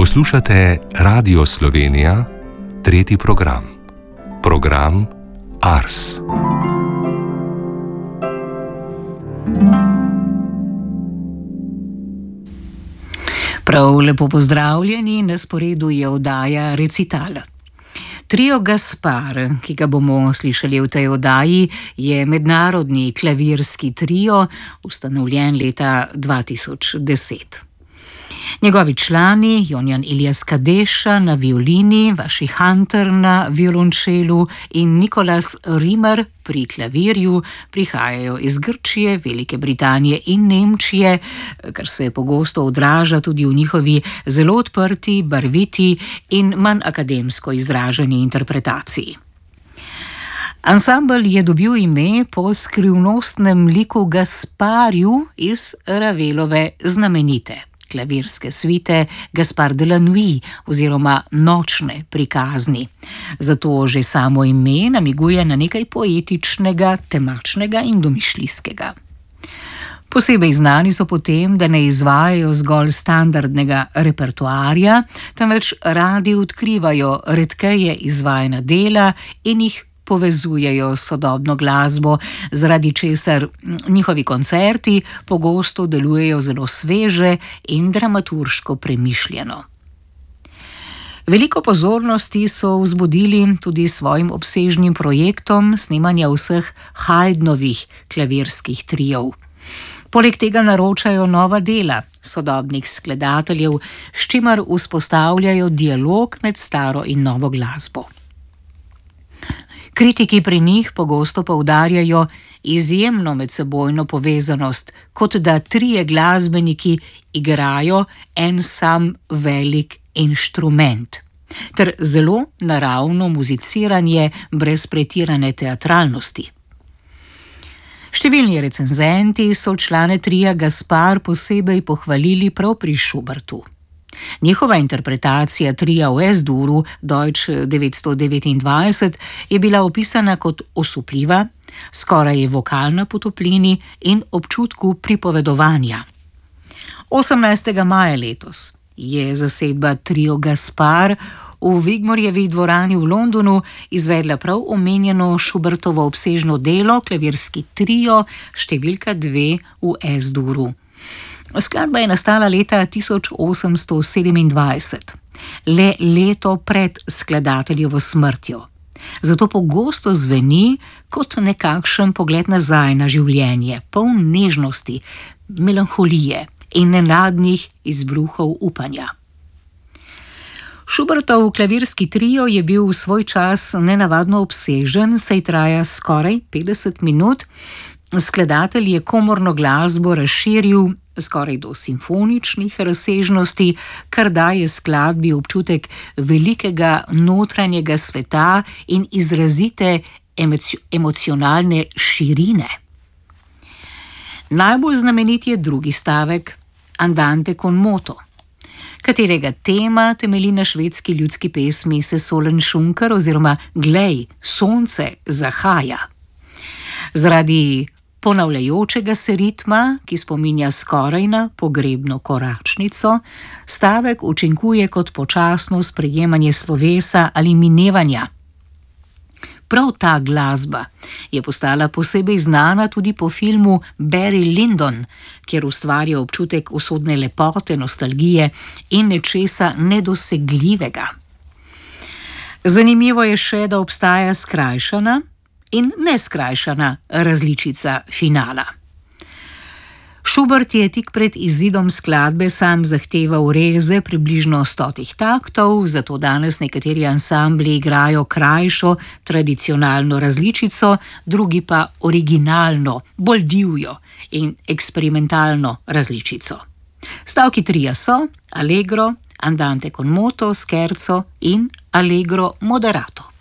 Poslušate Radio Slovenija, tretji program. Program Ars. Prav lepo pozdravljeni, na sporedu je oddaja Recital. Trio Gaspar, ki ga bomo slišali v tej oddaji, je mednarodni klavirski trio, ustanovljen leta 2010. Njegovi člani, Jonjan Ilijas Kadeša na violini, Vaši Hunter na violončelu in Nikolas Rimer pri klavirju, prihajajo iz Grčije, Velike Britanije in Nemčije, kar se pogosto odraža tudi v njihovi zelo odprti, barviti in manj akademsko izraženi interpretaciji. Ansambel je dobil ime po skrivnostnem liku Gasparju iz Ravelove znamenite klavirske svite Gaspard de la Nuit oziroma Nočne prikazni. Zato že samo ime namiguje na nekaj poetičnega, temačnega in domišljijskega. Posebej znani so po tem, da ne izvajajo zgolj standardnega repertoarja, temveč radi odkrivajo redkeje izvajana dela in jih povezujejo s sodobno glasbo, zaradi česar njihovi koncerti pogosto delujejo zelo sveže in dramaturško premišljeno. Veliko pozornosti so vzbudili tudi s svojim obsežnim projektom snemanja vseh Haydnovih klavirskih trijev. Poleg tega naročajo nova dela sodobnih skladateljev, s čimer vzpostavljajo dialog med staro in novo glasbo. Kritiki pri njih pogosto poudarjajo izjemno medsebojno povezanost, kot da trije glasbeniki igrajo en sam velik inštrument, ter zelo naravno muziciranje brez pretirane teatralnosti. Številni recenzenti so člane tria Gaspar posebej pohvalili prav pri Schubertu. Njihova interpretacija tria v S-duru Deutsch 929 je bila opisana kot osupljiva, skoraj vokalna po toplini in občutku pripovedovanja. 18. maja letos je zasedba trio Gaspar v Wigmorjevi dvorani v Londonu izvedla prav omenjeno Schubertovo obsežno delo, klavirski trio številka 2 v S-duru. Skladba je nastala leta 1827, le leto pred skladateljevo smrtjo. Zato pogosto zveni kot nekakšen pogled nazaj na življenje, poln nežnosti, melanholije in nenadnih izbruhov upanja. Schubertov klavirski trio je bil v svoj čas nenavadno obsežen, saj traja skoraj 50 minut. Skladatelj je komorno glasbo razširil skoraj do simfoničnih razsežnosti, kar daje skladbi občutek velikega notranjega sveta in izrazite emocionalne širine. Najbolj znamenit je drugi stavek, Andante con moto, katerega tema temelji na švedski ljudski pesmi Se solen sjunker oziroma Glej, sonce zahaja. Zaradi ponavljajočega se ritma, ki spominja skoraj na pogrebno koračnico, stavek učinkuje kot počasno sprejemanje slovesa ali minevanja. Prav ta glasba je postala posebej znana tudi po filmu Barry Lyndon, kjer ustvarja občutek usodne lepote, nostalgije in nečesa nedosegljivega. Zanimivo je še, da obstaja skrajšana in neskrajšana različica finala. Schubert je tik pred izidom skladbe sam zahteval reze približno 100 taktov, zato danes nekateri ansambli igrajo krajšo, tradicionalno različico, drugi pa originalno, bolj divjo in eksperimentalno različico. Stavki tria so Allegro, Andante con moto, Scherzo in Allegro moderato.